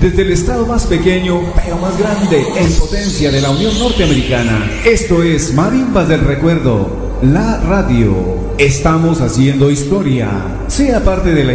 desde el estado más pequeño, pero más grande en potencia de la Unión Norteamericana. Esto es Marimbas del Recuerdo, la radio. Estamos haciendo historia. Sea parte de la